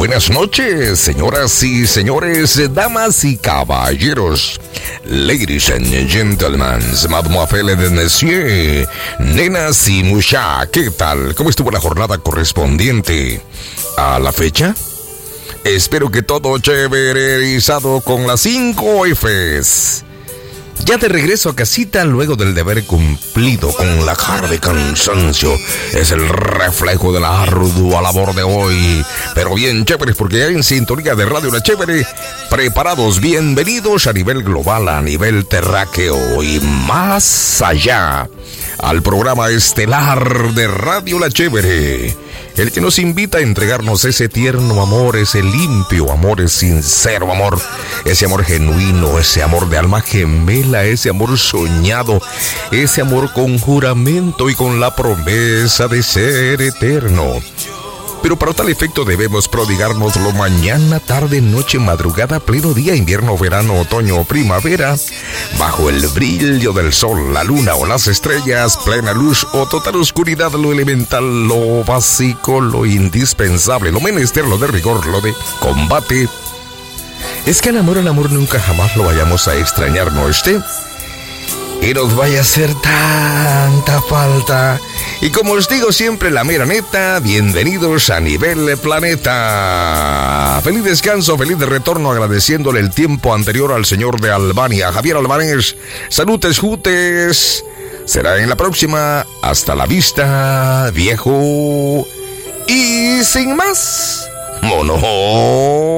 Buenas noches, señoras y señores, damas y caballeros, ladies and gentlemen, mademoiselles et messieurs, nenas y muchachas, ¿qué tal? ¿Cómo estuvo la jornada correspondiente a la fecha? Espero que todo chéverizado con las 5 Fs. Ya de regreso a casita luego del deber cumplido con la cara de cansancio. Es el reflejo de la ardua labor de hoy. Pero bien chéveres porque ya en sintonía de Radio La Chévere. Preparados, bienvenidos a nivel global, a nivel terráqueo y más allá. Al programa estelar de Radio La Chévere. El que nos invita a entregarnos ese tierno amor, ese limpio amor, ese sincero amor, ese amor genuino, ese amor de alma gemela, ese amor soñado, ese amor con juramento y con la promesa de ser eterno. Pero para tal efecto debemos prodigárnoslo mañana, tarde, noche, madrugada, pleno día, invierno, verano, otoño o primavera, bajo el brillo del sol, la luna o las estrellas, plena luz o total oscuridad, lo elemental, lo básico, lo indispensable, lo menester, lo de rigor, lo de combate. Es que al amor nunca jamás lo vayamos a extrañar, ¿no esté? Y nos vaya a hacer tanta falta. Y como os digo siempre, la mera neta, bienvenidos a nivel planeta. Feliz descanso, feliz de retorno, agradeciéndole el tiempo anterior al señor de Albania, Javier Albanés. Salutes, jutes. Será en la próxima. Hasta la vista, viejo. Y sin más, mono.